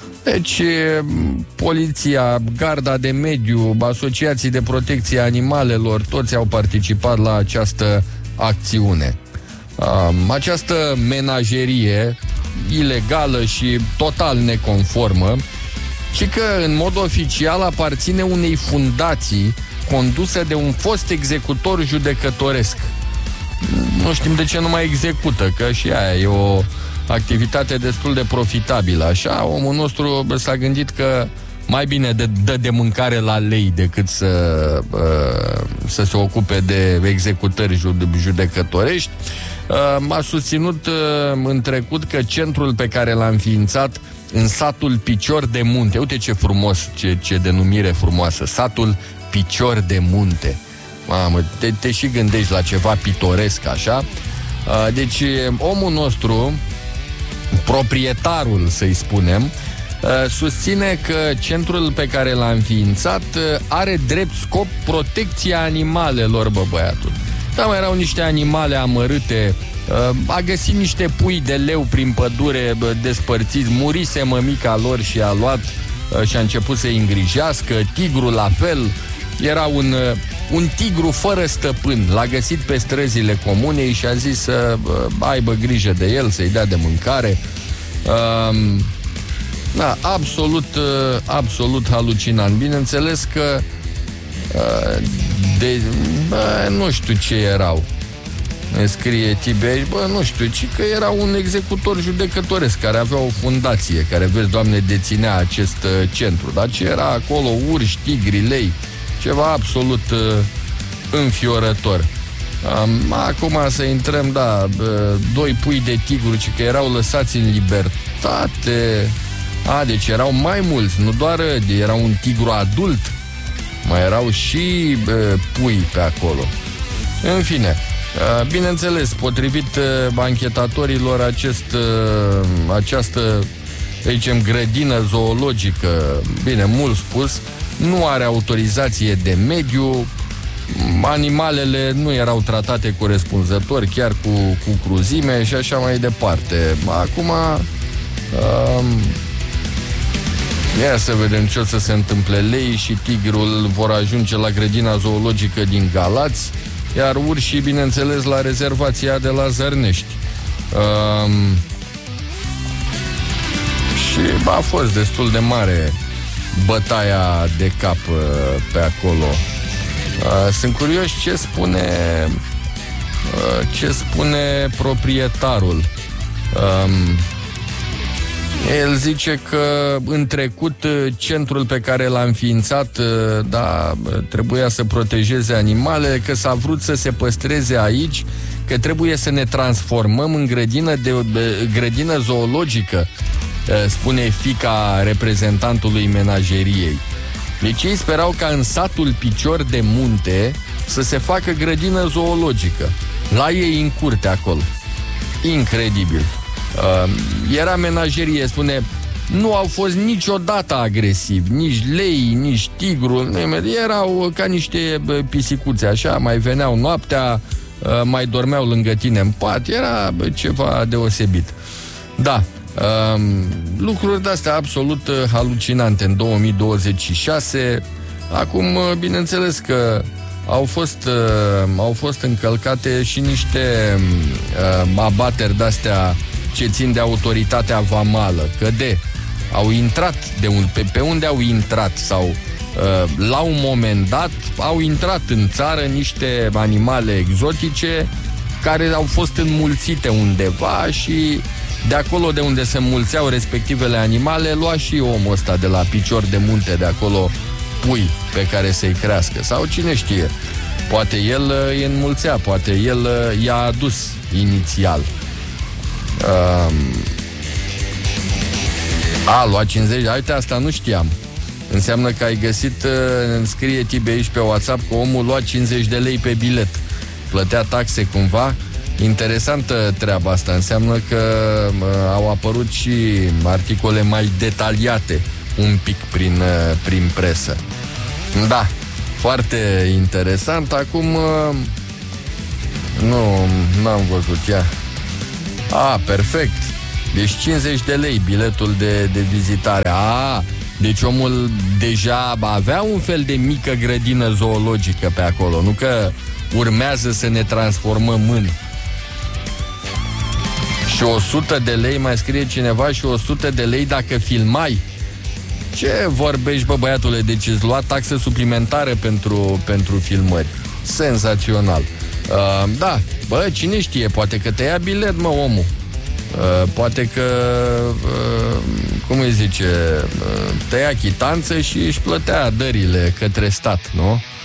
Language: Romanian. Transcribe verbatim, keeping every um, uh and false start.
Deci, poliția, garda de mediu, asociații de protecție a animalelor, toți au participat la această acțiune. Această menajerie ilegală și total neconformă, și că în mod oficial aparține unei fundații condusă de un fost executor judecătoresc. Nu știm de ce nu mai execută, că și aia e o activitate destul de profitabilă. Așa, omul nostru s-a gândit că mai bine de, dă de mâncare la lei decât să, să se ocupe de executări judecătorești. A susținut în trecut că centrul pe care l-a înființat în satul Picior de Munte, uite ce frumos, ce, ce denumire frumoasă, satul Picior de Munte. Mamă, te, te și gândești la ceva pitoresc așa. Deci omul nostru, proprietarul, să-i spunem, susține că centrul pe care l-a înființat are drept scop protecția animalelor, bă, băiatul. Da, mai erau niște animale amărâte, a găsit niște pui de leu prin pădure despărțiți, murise mămica lor și a luat și a început să-i îngrijească. Tigrul la fel, era un, un tigru fără stăpân, l-a găsit pe străzile comunei și a zis să aibă grijă de el, să-i dea de mâncare. Um, da, absolut, absolut halucinant. Bineînțeles că de, bă, nu știu ce erau. Ne scrie Tiberi, bă, nu știu, ci că era un executor judecătoresc care avea o fundație, care, vezi, Doamne, deținea acest uh, centru. Dar ce era acolo, urși, tigri, lei, ceva absolut uh, înfiorător. Um, acum să intrăm, da, uh, doi pui de tigru, ci că erau lăsați în libertate. A, deci erau mai mulți, nu doar uh, era un tigru adult, mai erau și uh, pui pe acolo. În fine, uh, bineînțeles, potrivit uh, anchetatorilor, acest, uh, această, să zicem, grădină zoologică, bine, mult spus, nu are autorizație de mediu, animalele nu erau tratate corespunzător, chiar cu, cu cruzime și așa mai departe. Acum, uh, ia să vedem ce o să se întâmple. Lei și tigrul vor ajunge la grădina zoologică din Galați, iar urșii, bineînțeles, la rezervația de la Zărnești. Um, și a fost destul de mare bătaia de cap uh, pe acolo. Uh, sunt curios ce spune uh, ce spune proprietarul. Um, El zice că în trecut centrul pe care l-a înființat, da, trebuia să protejeze animale, că s-a vrut să se păstreze aici, că trebuie să ne transformăm în grădină, de, grădină zoologică, spune fiica reprezentantului menajeriei. Deci ei sperau ca în satul Picior de Munte să se facă grădină zoologică. La ei în curte acolo. Incredibil. Uh, era menagerie, spune, nu au fost niciodată agresivi, nici lei, nici tigru, erau ca niște pisicuțe, așa, mai veneau noaptea, uh, mai dormeau lângă tine în pat, era ceva deosebit. Da, uh, lucruri de-astea absolut halucinante în două mii douăzeci și șase. Acum, bineînțeles că au fost, uh, au fost încălcate și niște uh, abateri de-astea ce țin de autoritatea vamală, că de au intrat de un, pe, pe unde au intrat sau uh, la un moment dat au intrat în țară niște animale exotice care au fost înmulțite undeva și de acolo de unde se înmulțeau respectivele animale lua și omul ăsta de la Picior de Munte de acolo pui pe care să-i crească sau cine știe, poate el îi înmulțea, poate el i-a adus inițial. Um, a, lua cincizeci, uite, asta nu știam. Înseamnă că ai găsit, îmi scrie Tibe aici pe WhatsApp că omul lua cincizeci de lei pe bilet, plătea taxe cumva. Interesantă treaba asta. Înseamnă că uh, au apărut și articole mai detaliate un pic prin, uh, prin presă. Da, foarte interesant. Acum uh, nu, n-am văzut ea. A, perfect. Deci cincizeci de lei biletul de, de vizitare. A, deci omul deja avea un fel de mică grădină zoologică pe acolo. Nu că urmează să ne transformăm în... Și o sută de lei, mai scrie cineva, și o sută de lei dacă filmai. Ce vorbești, bă, băiatule? Deci îți lua taxă suplimentară pentru, pentru filmări. Senzațional. Uh, da, bă, cine știe, poate că te ia bilet, mă, omul. Uh, poate că, uh, cum îi zice, uh, te ia chitanță și își plătea dările către stat, nu?